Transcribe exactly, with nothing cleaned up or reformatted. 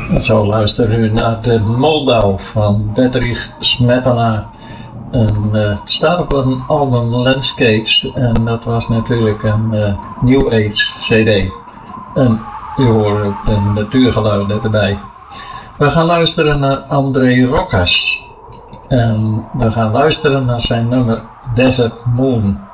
Zo luisteren u naar de Moldau van Bedřich Smetana. En, uh, het staat op een album Landscapes en dat was natuurlijk een uh, New Age cd. En u hoort ook de natuurgeluiden erbij. We gaan luisteren naar André Rokas. En we gaan luisteren naar zijn nummer Desert Moon.